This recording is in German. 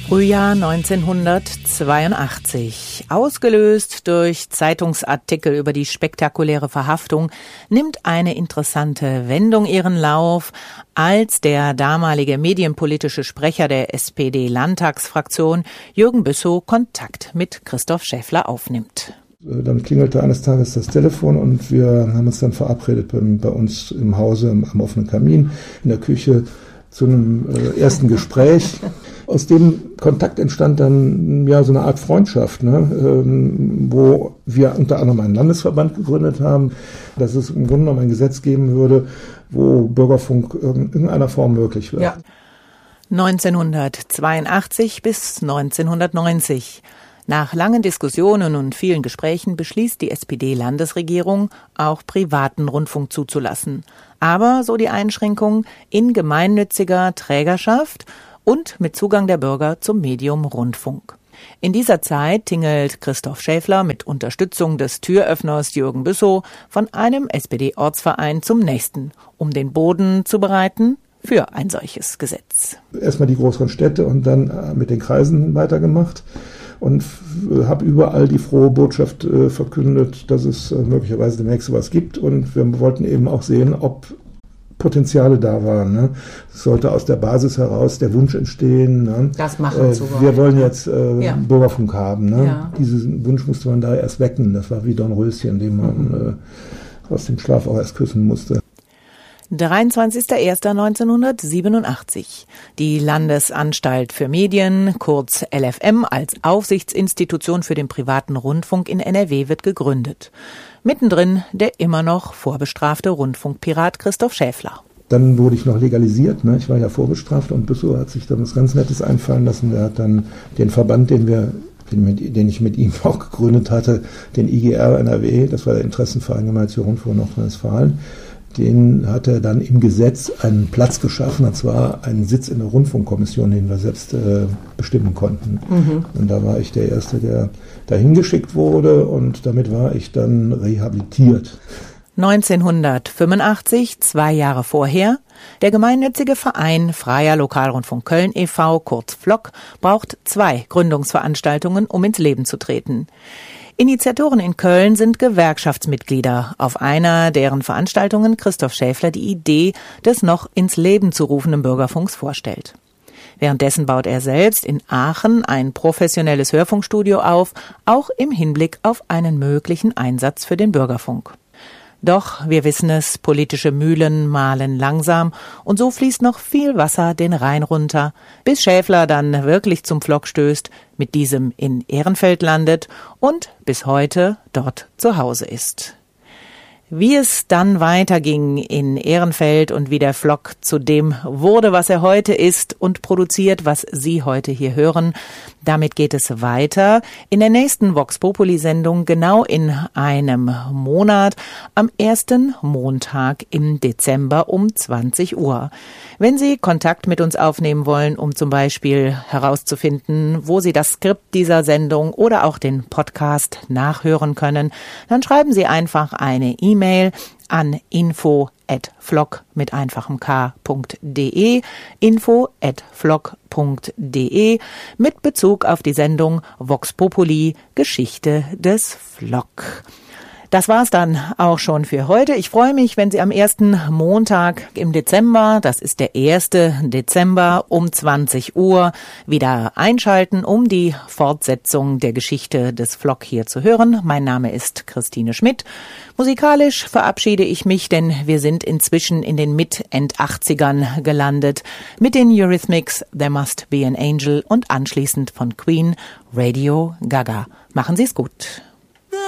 Frühjahr 1982. Ausgelöst durch Zeitungsartikel über die spektakuläre Verhaftung nimmt eine interessante Wendung ihren Lauf, als der damalige medienpolitische Sprecher der SPD-Landtagsfraktion Jürgen Büssow Kontakt mit Christoph Schäffler aufnimmt. Dann klingelte eines Tages das Telefon und wir haben uns dann verabredet bei uns im Hause am offenen Kamin in der Küche zu einem ersten Gespräch. Aus dem Kontakt entstand dann so eine Art Freundschaft, wo wir unter anderem einen Landesverband gegründet haben, dass es im Grunde genommen ein Gesetz geben würde, wo Bürgerfunk in irgendeiner Form möglich wird. Ja. 1982 bis 1990. Nach langen Diskussionen und vielen Gesprächen beschließt die SPD-Landesregierung, auch privaten Rundfunk zuzulassen. Aber, so die Einschränkung, in gemeinnütziger Trägerschaft und mit Zugang der Bürger zum Medium Rundfunk. In dieser Zeit tingelt Christoph Schäffler mit Unterstützung des Türöffners Jürgen Büssow von einem SPD-Ortsverein zum nächsten, um den Boden zu bereiten für ein solches Gesetz. Erstmal die größeren Städte und dann mit den Kreisen weitergemacht. Und habe überall die frohe Botschaft verkündet, dass es möglicherweise demnächst sowas gibt. Und wir wollten eben auch sehen, ob Potenziale da waren. Es sollte aus der Basis heraus der Wunsch entstehen. Das machen zu wollen. Wir wollen jetzt Bürgerfunk haben. Ja. Diesen Wunsch musste man da erst wecken. Das war wie Dornröschen, den man aus dem Schlaf auch erst küssen musste. 23.01.1987. Die Landesanstalt für Medien, kurz LFM, als Aufsichtsinstitution für den privaten Rundfunk in NRW wird gegründet. Mittendrin der immer noch vorbestrafte Rundfunkpirat Christoph Schäffler. Dann wurde ich noch legalisiert. Ich war ja vorbestraft und Büssow hat sich dann was ganz Nettes einfallen lassen. Der hat dann den Verband, den ich mit ihm auch gegründet hatte, den IGR NRW, das war der Interessenverein Gemeinnütziger Rundfunk Nordrhein-Westfalen, den hat er dann im Gesetz einen Platz geschaffen, und zwar einen Sitz in der Rundfunkkommission, den wir selbst bestimmen konnten. Und da war ich der Erste, der dahin geschickt wurde, und damit war ich dann rehabilitiert. 1985, 2 Jahre vorher, der gemeinnützige Verein Freier Lokalrundfunk Köln e.V., kurz FLOK, braucht 2 Gründungsveranstaltungen, um ins Leben zu treten. Initiatoren in Köln sind Gewerkschaftsmitglieder. Auf einer deren Veranstaltungen Christoph Schäffler die Idee des noch ins Leben zu rufenden Bürgerfunks vorstellt. Währenddessen baut er selbst in Aachen ein professionelles Hörfunkstudio auf, auch im Hinblick auf einen möglichen Einsatz für den Bürgerfunk. Doch, wir wissen es, politische Mühlen mahlen langsam und so fließt noch viel Wasser den Rhein runter, bis Schäffler dann wirklich zum Pflock stößt, mit diesem in Ehrenfeld landet und bis heute dort zu Hause ist. Wie es dann weiterging in Ehrenfeld und wie der Pflock zu dem wurde, was er heute ist und produziert, was Sie heute hier hören, damit geht es weiter in der nächsten Vox Populi-Sendung, genau in einem Monat, am 1. Montag im Dezember um 20 Uhr. Wenn Sie Kontakt mit uns aufnehmen wollen, um zum Beispiel herauszufinden, wo Sie das Skript dieser Sendung oder auch den Podcast nachhören können, dann schreiben Sie einfach eine E-Mail an info@flock mit einfachem k.de, info@flock.de mit Bezug auf die Sendung Vox Populi, Geschichte des Flock. Das war's dann auch schon für heute. Ich freue mich, wenn Sie am 1. Montag im Dezember, das ist der 1. Dezember um 20 Uhr, wieder einschalten, um die Fortsetzung der Geschichte des Flock hier zu hören. Mein Name ist Christine Schmidt. Musikalisch verabschiede ich mich, denn wir sind inzwischen in den End-80ern gelandet mit den Eurythmics, There Must Be an Angel und anschließend von Queen, Radio Gaga. Machen Sie es gut.